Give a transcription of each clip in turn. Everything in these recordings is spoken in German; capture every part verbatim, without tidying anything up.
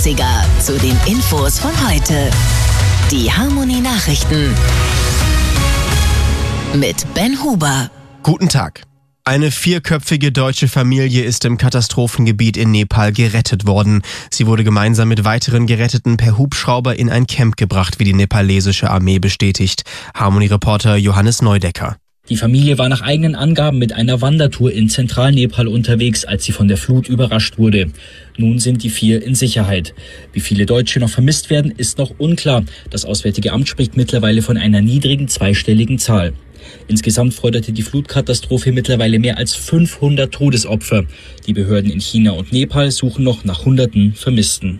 achtziger zu den Infos von heute. Die Harmony Nachrichten mit Ben Huber. Guten Tag. Eine vierköpfige deutsche Familie ist im Katastrophengebiet in Nepal gerettet worden. Sie wurde gemeinsam mit weiteren Geretteten per Hubschrauber in ein Camp gebracht, wie die nepalesische Armee bestätigt. Harmony-Reporter Johannes Neudecker. Die Familie war nach eigenen Angaben mit einer Wandertour in Zentralnepal unterwegs, als sie von der Flut überrascht wurde. Nun sind die vier in Sicherheit. Wie viele Deutsche noch vermisst werden, ist noch unklar. Das Auswärtige Amt spricht mittlerweile von einer niedrigen zweistelligen Zahl. Insgesamt forderte die Flutkatastrophe mittlerweile mehr als fünfhundert Todesopfer. Die Behörden in China und Nepal suchen noch nach Hunderten Vermissten.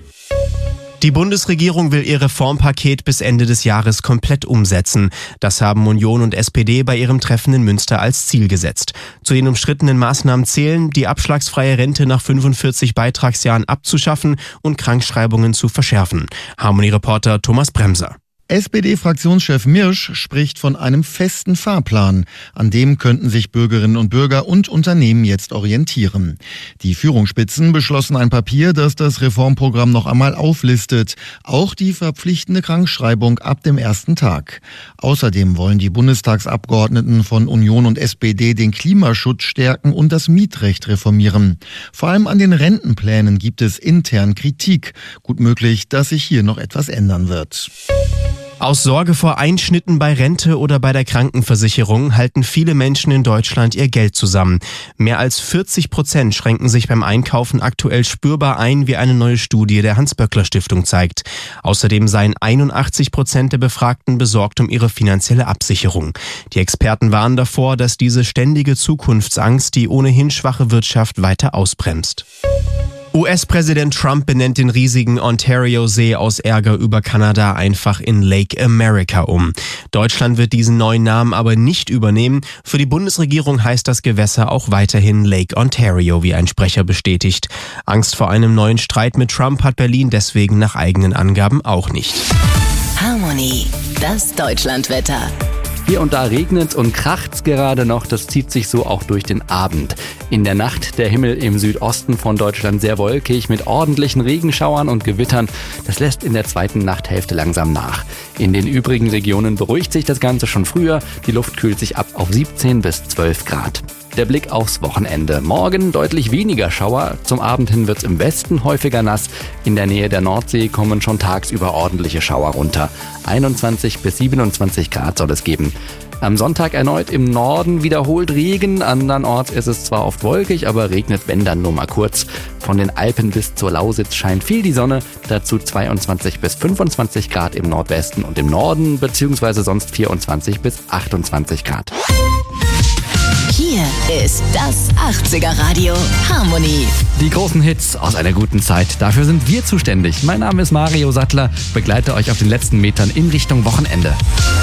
Die Bundesregierung will ihr Reformpaket bis Ende des Jahres komplett umsetzen. Das haben Union und S P D bei ihrem Treffen in Münster als Ziel gesetzt. Zu den umstrittenen Maßnahmen zählen, die abschlagsfreie Rente nach fünfundvierzig Beitragsjahren abzuschaffen und Krankschreibungen zu verschärfen. Harmony-Reporter Thomas Bremser. S P D-Fraktionschef Mirsch spricht von einem festen Fahrplan. An dem könnten sich Bürgerinnen und Bürger und Unternehmen jetzt orientieren. Die Führungsspitzen beschlossen ein Papier, das das Reformprogramm noch einmal auflistet. Auch die verpflichtende Krankschreibung ab dem ersten Tag. Außerdem wollen die Bundestagsabgeordneten von Union und S P D den Klimaschutz stärken und das Mietrecht reformieren. Vor allem an den Rentenplänen gibt es intern Kritik. Gut möglich, dass sich hier noch etwas ändern wird. Aus Sorge vor Einschnitten bei Rente oder bei der Krankenversicherung halten viele Menschen in Deutschland ihr Geld zusammen. Mehr als vierzig Prozent schränken sich beim Einkaufen aktuell spürbar ein, wie eine neue Studie der Hans-Böckler-Stiftung zeigt. Außerdem seien einundachtzig Prozent der Befragten besorgt um ihre finanzielle Absicherung. Die Experten warnen davor, dass diese ständige Zukunftsangst die ohnehin schwache Wirtschaft weiter ausbremst. U S-Präsident Trump benennt den riesigen Ontario-See aus Ärger über Kanada einfach in Lake America um. Deutschland wird diesen neuen Namen aber nicht übernehmen. Für die Bundesregierung heißt das Gewässer auch weiterhin Lake Ontario, wie ein Sprecher bestätigt. Angst vor einem neuen Streit mit Trump hat Berlin deswegen nach eigenen Angaben auch nicht. Harmony, das Deutschlandwetter. Hier und da regnet und kracht's gerade noch, das zieht sich so auch durch den Abend. In der Nacht der Himmel im Südosten von Deutschland sehr wolkig mit ordentlichen Regenschauern und Gewittern. Das lässt in der zweiten Nachthälfte langsam nach. In den übrigen Regionen beruhigt sich das Ganze schon früher. Die Luft kühlt sich ab auf siebzehn bis zwölf Grad. Der Blick aufs Wochenende. Morgen deutlich weniger Schauer. Zum Abend hin wird's im Westen häufiger nass. In der Nähe der Nordsee kommen schon tagsüber ordentliche Schauer runter. einundzwanzig bis siebenundzwanzig Grad soll es geben. Am Sonntag erneut im Norden wiederholt Regen. Andernorts ist es zwar oft wolkig, aber regnet wenn dann nur mal kurz. Von den Alpen bis zur Lausitz scheint viel die Sonne. Dazu zweiundzwanzig bis fünfundzwanzig Grad im Nordwesten und im Norden, beziehungsweise sonst vierundzwanzig bis achtundzwanzig Grad. Hier ist das achtziger Radio Harmony. Die großen Hits aus einer guten Zeit, dafür sind wir zuständig. Mein Name ist Mario Sattler, begleite euch auf den letzten Metern in Richtung Wochenende.